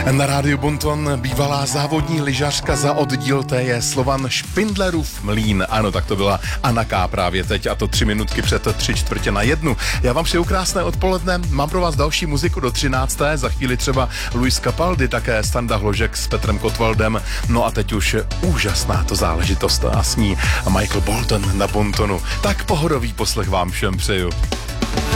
Na rádiu Bonton bývalá závodní lyžařka za oddíl T je Slovan Špindlerův Mlýn. Ano, tak to byla Anna K. právě teď, a to 3 minutky před 3:45. Já vám přeju krásné odpoledne, mám pro vás další muziku do 13. Za chvíli třeba Luis Capaldi, také Standa Hložek s Petrem Kotwaldem. No a teď už úžasná to záležitost a s ní Michael Bolton na Bontonu. Tak pohodový poslech vám všem přeju.